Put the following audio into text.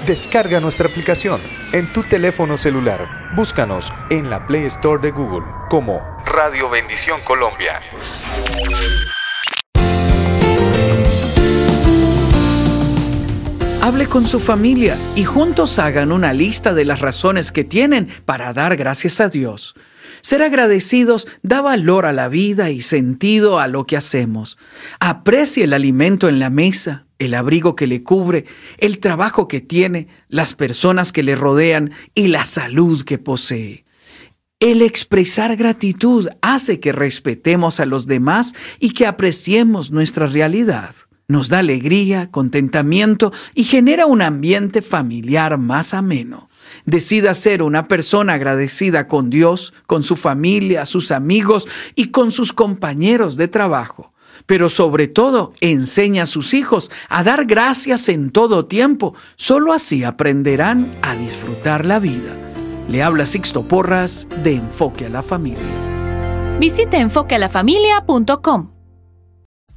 Descarga nuestra aplicación en tu teléfono celular. Búscanos en la Play Store de Google como Radio Bendición Colombia. Hable con su familia y juntos hagan una lista de las razones que tienen para dar gracias a Dios. Ser agradecidos da valor a la vida y sentido a lo que hacemos. Aprecie el alimento en la mesa, el abrigo que le cubre, el trabajo que tiene, las personas que le rodean y la salud que posee. El expresar gratitud hace que respetemos a los demás y que apreciemos nuestra realidad. Nos da alegría, contentamiento y genera un ambiente familiar más ameno. Decida ser una persona agradecida con Dios, con su familia, sus amigos y con sus compañeros de trabajo. Pero sobre todo, enseña a sus hijos a dar gracias en todo tiempo. Solo así aprenderán a disfrutar la vida. Le habla Sixto Porras de Enfoque a la Familia. Visite enfoquealafamilia.com.